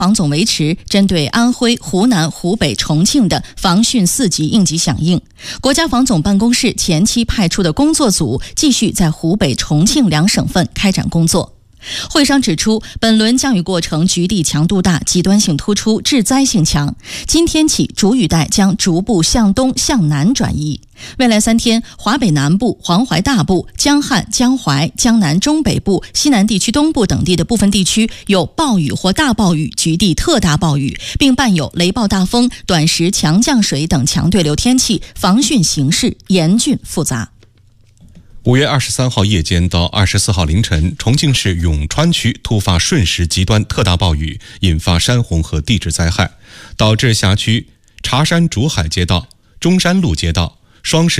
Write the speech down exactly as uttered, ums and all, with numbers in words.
防总维持针对安徽、湖南、湖北、重庆的防汛四级应急响应。国家防总办公室前期派出的工作组继续在湖北、重庆两省份开展工作。会上指出，本轮降雨过程局地强度大、极端性突出、致灾性强。今天起，主雨带将逐步向东向南转移。未来三天，华北南部、黄淮大部、江汉、江淮、江南中北部、西南地区东部等地的部分地区有暴雨或大暴雨、局地特大暴雨，并伴有雷暴大风、短时强降水等强对流天气，防汛形势严峻复杂。 五月二十三号夜间到二十四号凌晨，重庆市永川区突发瞬时极端特大暴雨，引发山洪和地质灾害，导致辖区茶山竹海街道、中山路街道、双石